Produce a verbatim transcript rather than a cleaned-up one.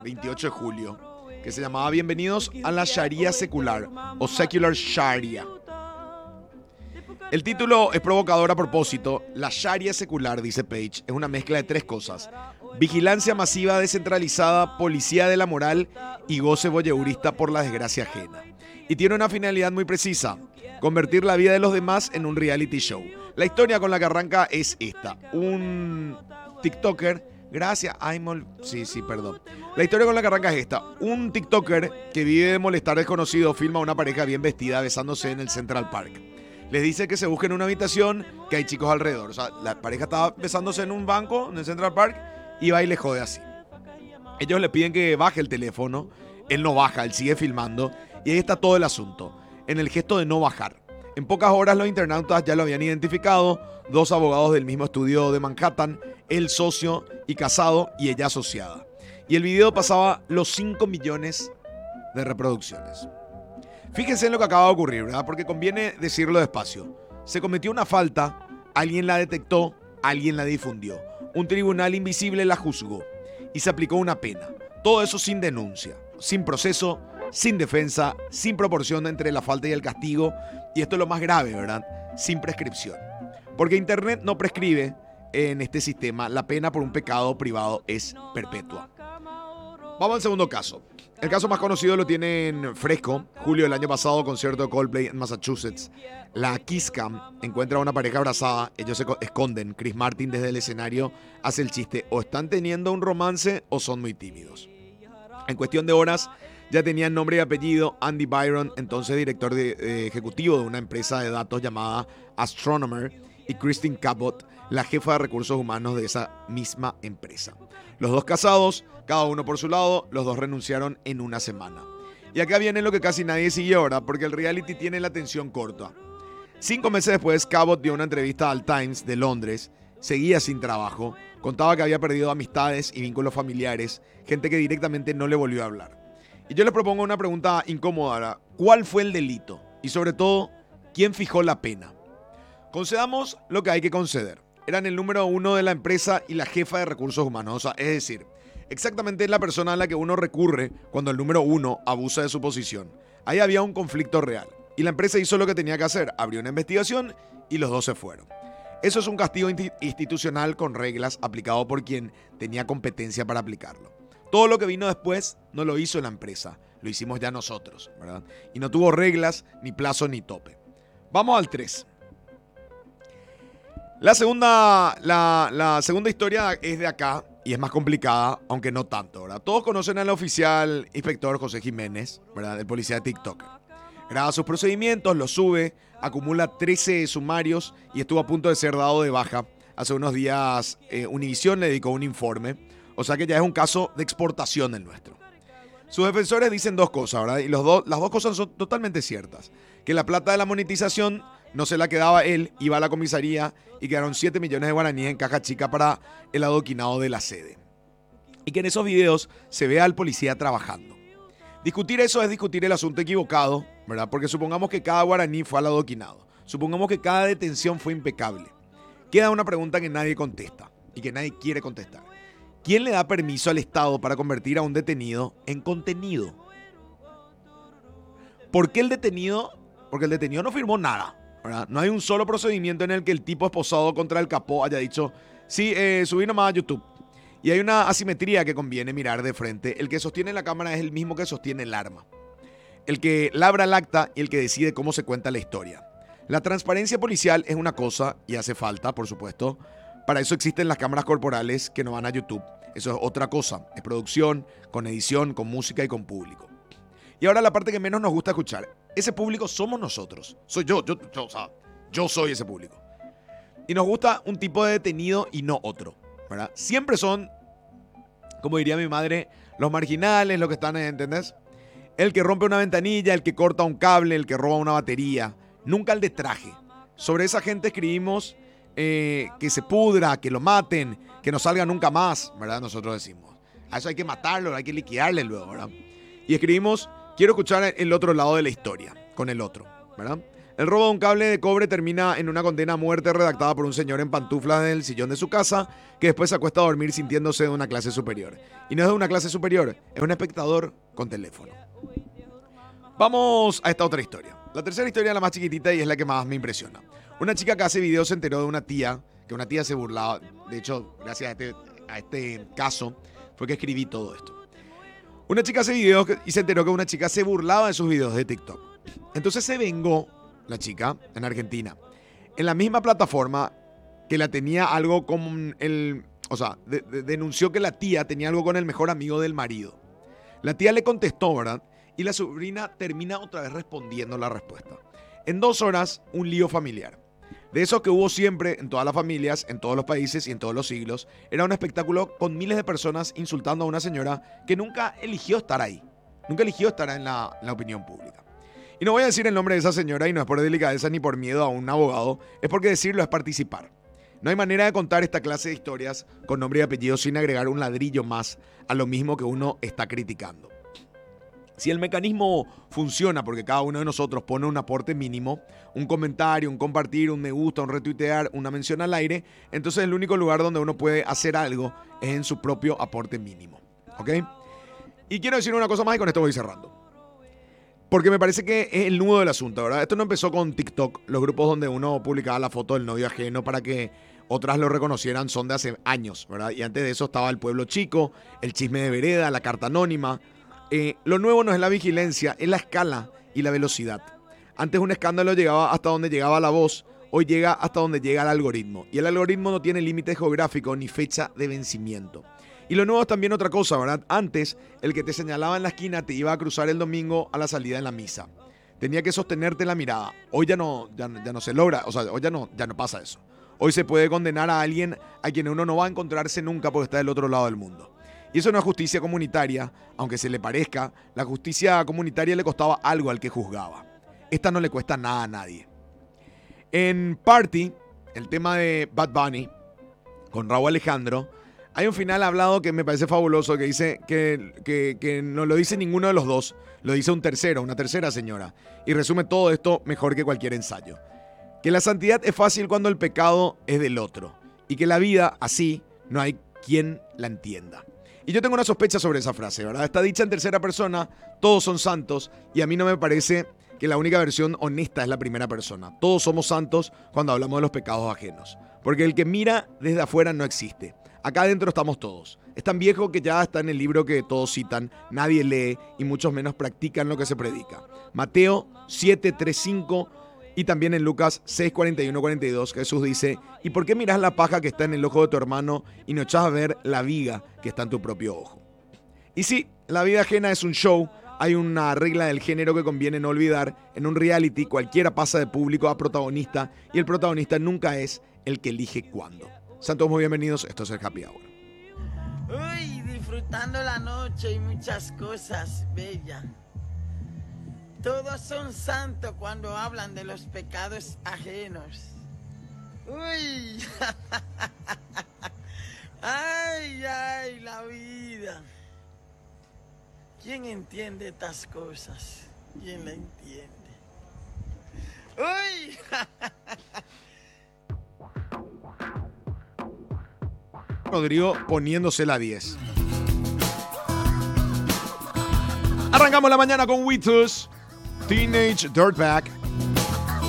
veintiocho de julio, que se llamaba Bienvenidos a la Sharia secular o Secular Sharia. El título es provocador a propósito. La Sharia secular, dice Page, es una mezcla de tres cosas: vigilancia masiva descentralizada, policía de la moral y goce voyeurista por la desgracia ajena. Y tiene una finalidad muy precisa: convertir la vida de los demás en un reality show. La historia con la que arranca es esta. Un TikToker, gracias, ay, mol, sí, sí, perdón. La historia con la que arranca es esta. Un TikToker que vive de molestar desconocidos filma a una pareja bien vestida besándose en el Central Park. Les dice que se busquen una habitación, que hay chicos alrededor. O sea, la pareja estaba besándose en un banco en el Central Park y va y le jode así. Ellos le piden que baje el teléfono. Él no baja, él sigue filmando. Y ahí está todo el asunto, en el gesto de no bajar. En pocas horas los internautas ya lo habían identificado. Dos abogados del mismo estudio de Manhattan, él socio y casado y ella asociada. Y el video pasaba los cinco millones de reproducciones. Fíjense en lo que acaba de ocurrir, ¿verdad? Porque conviene decirlo despacio. Se cometió una falta, alguien la detectó, alguien la difundió. Un tribunal invisible la juzgó y se aplicó una pena. Todo eso sin denuncia, sin proceso, sin defensa, sin proporción entre la falta y el castigo. Y esto es lo más grave, ¿verdad? Sin prescripción. Porque Internet no prescribe en este sistema. La pena por un pecado privado es perpetua. Vamos al segundo caso. El caso más conocido lo tienen fresco. Julio del año pasado, concierto de Coldplay en Massachusetts. La Kiss Cam encuentra a una pareja abrazada. Ellos se esconden. Chris Martin desde el escenario hace el chiste: o están teniendo un romance o son muy tímidos. En cuestión de horas ya tenían nombre y apellido. Andy Byron, entonces director de, eh, ejecutivo de una empresa de datos llamada Astronomer, y Christine Cabot, la jefa de recursos humanos de esa misma empresa. Los dos casados, cada uno por su lado, los dos renunciaron en una semana. Y acá viene lo que casi nadie siguió, ¿verdad? Porque el reality tiene la atención corta. Cinco meses después, Cabot dio una entrevista al Times de Londres. Seguía sin trabajo, contaba que había perdido amistades y vínculos familiares, gente que directamente no le volvió a hablar. Y yo les propongo una pregunta incómoda, ¿verdad? ¿Cuál fue el delito? Y sobre todo, ¿quién fijó la pena? Concedamos lo que hay que conceder. Eran el número uno de la empresa y la jefa de recursos humanos. O sea, es decir, exactamente la persona a la que uno recurre cuando el número uno abusa de su posición. Ahí había un conflicto real. Y la empresa hizo lo que tenía que hacer. Abrió una investigación y los dos se fueron. Eso es un castigo institucional con reglas aplicado por quien tenía competencia para aplicarlo. Todo lo que vino después no lo hizo la empresa. Lo hicimos ya nosotros, ¿verdad? Y no tuvo reglas, ni plazo, ni tope. Vamos al tres. La segunda, la, la segunda historia es de acá y es más complicada, aunque no tanto, ¿verdad? Todos conocen al oficial inspector José Jiménez, ¿verdad? El policía de TikTok. Graba sus procedimientos, los sube, acumula trece sumarios y estuvo a punto de ser dado de baja. Hace unos días eh, Univisión le dedicó un informe, o sea que ya es un caso de exportación el nuestro. Sus defensores dicen dos cosas, ¿verdad? Y los do, las dos cosas son totalmente ciertas. Que la plata de la monetización no se la quedaba él, iba a la comisaría y quedaron siete millones de guaraníes en caja chica para el adoquinado de la sede. Y que en esos videos se vea al policía trabajando. Discutir eso es discutir el asunto equivocado, ¿verdad? Porque supongamos que cada guaraní fue al adoquinado. Supongamos que cada detención fue impecable. Queda una pregunta que nadie contesta y que nadie quiere contestar. ¿Quién le da permiso al Estado para convertir a un detenido en contenido? ¿Por qué el detenido? Porque el detenido no firmó nada, ¿verdad? No hay un solo procedimiento en el que el tipo esposado contra el capó haya dicho: sí, eh, subí nomás a YouTube. Y hay una asimetría que conviene mirar de frente. El que sostiene la cámara es el mismo que sostiene el arma. El que labra el acta y el que decide cómo se cuenta la historia. La transparencia policial es una cosa y hace falta, por supuesto. Para eso existen las cámaras corporales que no van a YouTube. Eso es otra cosa. Es producción, con edición, con música y con público. Y ahora la parte que menos nos gusta escuchar. Ese público somos nosotros. Soy yo, yo, yo, o sea, yo soy ese público. Y nos gusta un tipo de detenido y no otro, ¿verdad? Siempre son, como diría mi madre, los marginales, los que están, ¿entendés? El que rompe una ventanilla, el que corta un cable, el que roba una batería. Nunca el de traje. Sobre esa gente escribimos eh, que se pudra, que lo maten, que no salga nunca más, ¿verdad? Nosotros decimos. A eso hay que matarlo, hay que liquidarle luego, ¿verdad? Y escribimos: quiero escuchar el otro lado de la historia, con el otro, ¿verdad? El robo de un cable de cobre termina en una condena a muerte redactada por un señor en pantuflas en el sillón de su casa que después se acuesta a dormir sintiéndose de una clase superior. Y no es de una clase superior, es un espectador con teléfono. Vamos a esta otra historia. La tercera historia es la más chiquitita y es la que más me impresiona. Una chica que hace videos se enteró de una tía, que una tía se burlaba. De hecho, gracias a este, a este caso fue que escribí todo esto. Una chica hace videos y se enteró que una chica se burlaba de sus videos de TikTok. Entonces se vengó la chica en Argentina, en la misma plataforma que la tenía algo con el... O sea, de, de, denunció que la tía tenía algo con el mejor amigo del marido. La tía le contestó, ¿verdad? Y la sobrina termina otra vez respondiendo la respuesta. En dos horas, un lío familiar. De esos que hubo siempre en todas las familias, en todos los países y en todos los siglos. Era un espectáculo con miles de personas insultando a una señora que nunca eligió estar ahí. Nunca eligió estar en la, en la opinión pública. Y no voy a decir el nombre de esa señora y no es por delicadeza ni por miedo a un abogado, es porque decirlo es participar. No hay manera de contar esta clase de historias con nombre y apellido sin agregar un ladrillo más a lo mismo que uno está criticando. Si el mecanismo funciona porque cada uno de nosotros pone un aporte mínimo, un comentario, un compartir, un me gusta, un retuitear, una mención al aire, entonces el único lugar donde uno puede hacer algo es en su propio aporte mínimo. ¿Ok? Y quiero decir una cosa más y con esto voy cerrando. Porque me parece que es el nudo del asunto, ¿verdad? Esto no empezó con TikTok, los grupos donde uno publicaba la foto del novio ajeno para que otras lo reconocieran son de hace años, ¿verdad? Y antes de eso estaba el pueblo chico, el chisme de vereda, la carta anónima. Eh, lo nuevo no es la vigilancia, es la escala y la velocidad. Antes un escándalo llegaba hasta donde llegaba la voz, hoy llega hasta donde llega el algoritmo. Y el algoritmo no tiene límite geográfico ni fecha de vencimiento. Y lo nuevo es también otra cosa, ¿verdad? Antes, el que te señalaba en la esquina te iba a cruzar el domingo a la salida en la misa. Tenía que sostenerte la mirada. Hoy ya no, ya, ya no se logra, o sea, hoy ya no, ya no pasa eso. Hoy se puede condenar a alguien a quien uno no va a encontrarse nunca porque está del otro lado del mundo. Y eso no es justicia comunitaria, aunque se le parezca. La justicia comunitaria le costaba algo al que juzgaba. Esta no le cuesta nada a nadie. En Party, el tema de Bad Bunny, con Rauw Alejandro, hay un final hablado que me parece fabuloso, que dice que, que, que no lo dice ninguno de los dos, lo dice un tercero, una tercera señora, y resume todo esto mejor que cualquier ensayo. Que la santidad es fácil cuando el pecado es del otro, y que la vida, así, no hay quien la entienda. Y yo tengo una sospecha sobre esa frase, ¿verdad? Está dicha en tercera persona, todos son santos, y a mí no me parece que la única versión honesta es la primera persona. Todos somos santos cuando hablamos de los pecados ajenos, porque el que mira desde afuera no existe. Acá adentro estamos todos. Es tan viejo que ya está en el libro que todos citan, nadie lee y muchos menos practican lo que se predica. Mateo siete, tres, cinco y también en Lucas seis, cuarenta y uno, cuarenta y dos Jesús dice, ¿y por qué miras la paja que está en el ojo de tu hermano y no echas a ver la viga que está en tu propio ojo? Y sí, la vida ajena es un show. Hay una regla del género que conviene no olvidar. En un reality cualquiera pasa de público a protagonista y el protagonista nunca es el que elige cuándo. Sean todos muy bienvenidos, esto es el Happy Hour. Uy, disfrutando la noche y muchas cosas bellas. Todos son santos cuando hablan de los pecados ajenos. Uy, ay, ay, la vida. ¿Quién entiende estas cosas? ¿Quién la entiende? Uy. Rodrigo poniéndose la diez. Arrancamos la mañana con Witus, Teenage Dirtbag.